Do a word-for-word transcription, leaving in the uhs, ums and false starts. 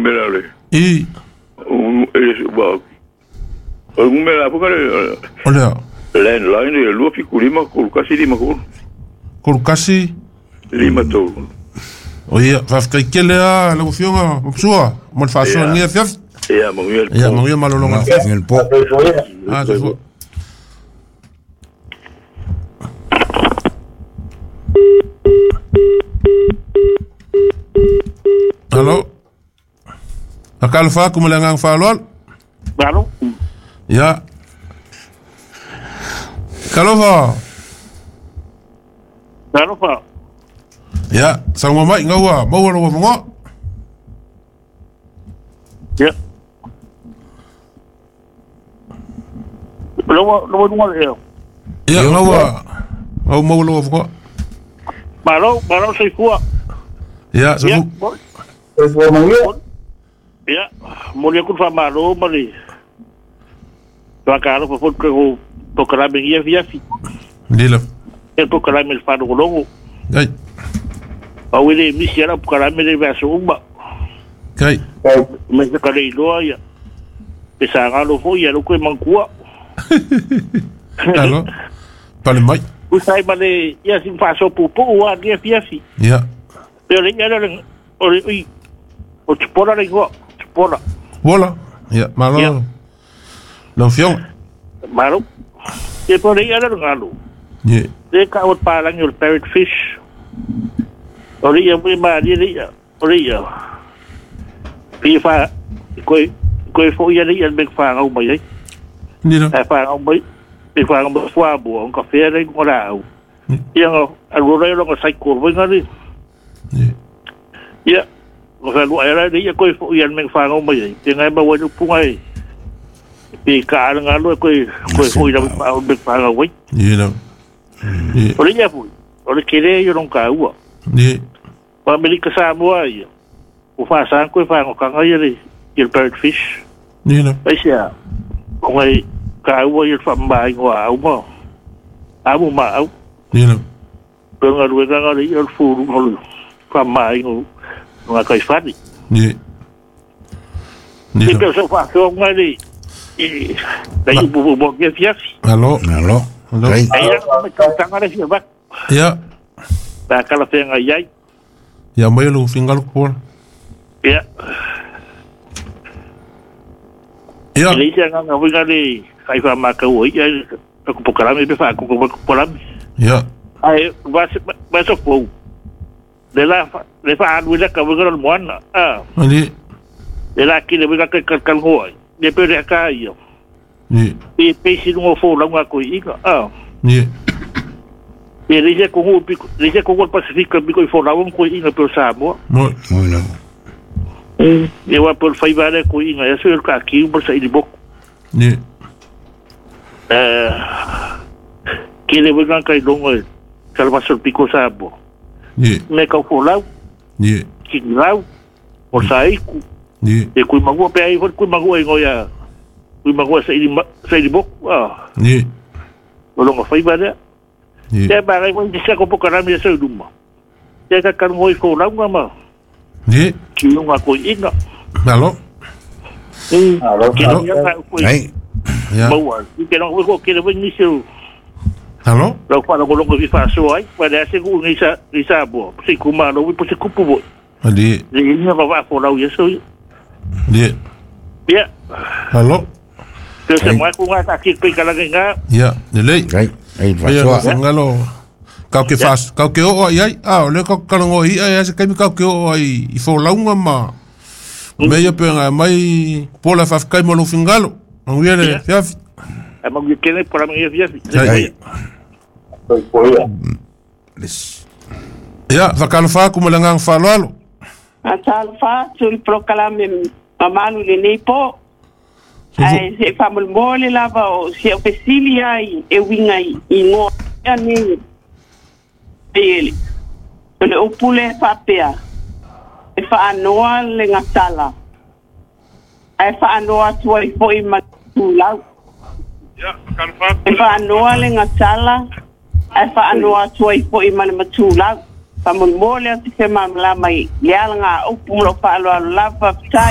mera le. I. Um e ba. Um mera po kare. Olha. Len line e lu fi kulima ku kasi lima ku. Ku kasi lima to. Oia, fa kai kele a la fionga, sua, mo fa so ni fiaf. Ya, mo yel. Ya, mo yel malo longa fiaf. El po. Ah, so. Hello. Akal fa como le ngang fa lol. Claro. Ya. Kalova. Claro fa. Ya, sang mo mai ngawa, mo lo mo. Ya. Lo lo mo yo. Ya, ngawa. Au mo lo mo. Malo, malo se fua. Ya, so. Es bo mo yo. Ya, mo le ku fa malo, mali. Wa karo fa fot ko to kala me ia via fi. Dilo. E to kala me fa do longo. Ai. Au ele mi si era po kala me le verso umba. Kai. Me se kala ilo ya. E sa ga lo fo ya lo ko mankua. Allo. Pale mai. Usai male ia sin fa so pupu wa dia via fi. Ya. Pero le ya le o le o chpora le go, chpora. Bola. Ya, malo. Lo fiong. Malo. E por aí era galo. Ye. De ka o palang o parrot fish. Oria muy mal, dia. Oria. Pifa coi coi foi ia ia bem fa ao mai. Dilo. É fa ao mai. E fa ao fua bo, um café de corao. Ia a rore lo sai curva ngari. Ye. Ia. O fa lo era dia coi foi ia bem fa ao mai. Tinha ba o pungai. Pi ka nga lo coi coi foi da bem fa ao mai. Dilo. Ye. Oria foi. Ora querer eu não caua. Ye. Pa Amerika Samoa ia. O fa sa ko fa ko kanga ia il bird fish. Dilo. Ai sia. Ko ai ka u ia fa mai ko au mo. Au ma au. Dilo. Pero nga ruega nga ia fu ko fa mai ko nga kai fadi. Ye. Ni Dilo. pe so fa so nga ni. E dai bu bu bu ke fias. Allo. Allo. Allo. Ai ia me ka tanga le fia ba. Ya. Ta kala fe nga ia. Ya mai lo fingal ko. Ya. Ya. Ele ia nga nga winga ni kai fa ma ka u ia ko pokala me pe fa ko ko pokala. Ya. Ai va va so po. De la le fa anu la ka winga mo ana. Ah. Ali. De la ki le winga ka ka ka ho. De pe de ka io. Ye. E pe si no fo la nga ko ika. Ah. Ye. E le je ko ho pi le je ko ko Pacifica bi ko fo la un ko ina pe sa mo. Mo. Muy no. E wa por fai vale ko ina eso el ka ki por sa ilibok. Ye. Eh. Ki le winga ka longo. Salva sol pico sa mo. Ye. Me ka fo la. Ye. Ki la. Por sa iku. Ye. E kui mago pe ai kui mago e ngoia. Kui mago sa ili sa ili bok. Ah. Ye. O longo fai vale. Ye. Te ba ai mo dise ko pokara mi sa duma. Te ka kan ngoi fo la ma. Ye. Ki lunga ko ina. Allo. Eh. Allo. Ki Allo. lunga ko ina. Ai. Ya. Bawa. Ki no ko ki le ni se. Allo. Lo fa lo longo vi fa so ai. Pa de se ku ni sa ni sa bo. Se ku ma no vi po se ku po. Ali. Le ni va va fo la u yeso. Ye. Ya. Allo. Te se mo ku nga ta ki pe kala nga. Ya. Dele. Ai. Ai Ai, va. ngalo. Kau ke fas, kau ke o ai ai. Ah, le kau kalongo i ai se kai kau ke o ai i fo launga ma. Me ia pe nga mai pola fa kai mo lo fingalo. Ang viere, fiaf. Ai mo ki kene por mi via. Ai. Ya, fa kalo fa como langang fa lalo. Asal fa sul proclame mamalu le nei po. Ai se fa mol mole lava o se ofecilia e winga i ngo ani ele. Ele o pule fa pea. E fa anoa le ngatala. Ai fa anoa tuai po i matula. Ya, kan fa. E fa anoa le ngatala. Ai fa anoa tuai po i matula. Fa mol mole se ma la mai. Ya nga o pulo fa lo lava